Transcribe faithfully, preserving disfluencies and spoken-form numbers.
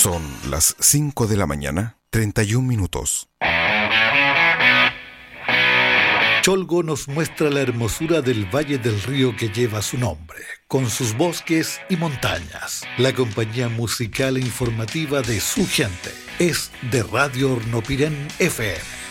Son las cinco de la mañana, treinta y un minutos. Cholgo nos muestra la hermosura del valle del río que lleva su nombre, con sus bosques y montañas. La compañía musical e informativa de su gente es de Radio Hornopirén F M.